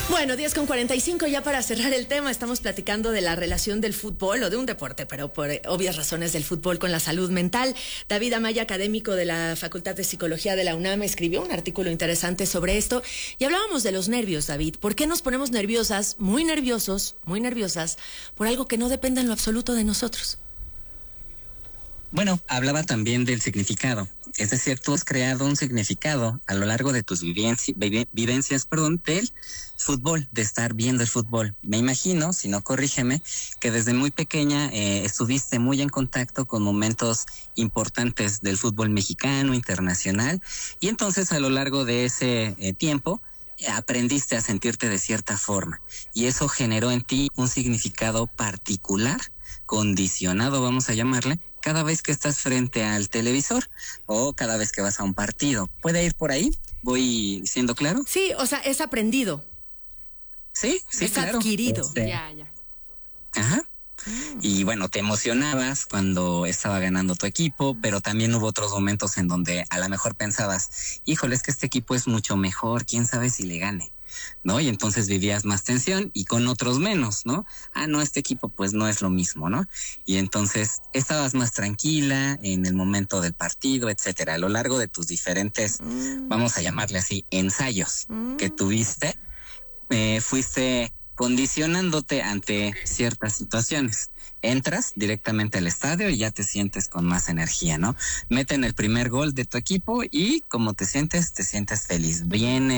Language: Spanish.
Bueno, 10:45 ya para cerrar el tema. Estamos platicando de la relación del fútbol o de un deporte, pero por obvias razones del fútbol con la salud mental. David Amaya, académico de la Facultad de Psicología de la UNAM, escribió un artículo interesante sobre esto y hablábamos de los nervios, David. ¿Por qué nos ponemos nerviosas, muy nerviosos, muy nerviosas, por algo que no depende en lo absoluto de nosotros? Bueno, hablaba también del significado. Es decir, tú has creado un significado a lo largo de tus vivencias, del fútbol, de estar viendo el fútbol. Me imagino, si no corrígeme, que desde muy pequeña estuviste muy en contacto con momentos importantes del fútbol mexicano, internacional, y entonces a lo largo de ese tiempo aprendiste a sentirte de cierta forma, y eso generó en ti un significado particular, condicionado, vamos a llamarle, cada vez que estás frente al televisor o cada vez que vas a un partido. ¿Puede ir por ahí? ¿Voy siendo claro? Sí, o sea, es aprendido. Sí, es claro. Adquirido. Ya. Ajá. Y bueno, te emocionabas cuando estaba ganando tu equipo, pero también hubo otros momentos en donde a lo mejor pensabas, híjole, es que este equipo es mucho mejor, quién sabe si le gane, ¿no? Y entonces vivías más tensión y con otros menos, ¿no? No, este equipo pues no es lo mismo, ¿no? Y entonces estabas más tranquila en el momento del partido, etcétera. A lo largo de tus diferentes, vamos a llamarle así, ensayos que tuviste, fuiste condicionándote ante ciertas situaciones. Entras directamente al estadio y ya te sientes con más energía, ¿no? Meten el primer gol de tu equipo y como te sientes feliz. Viene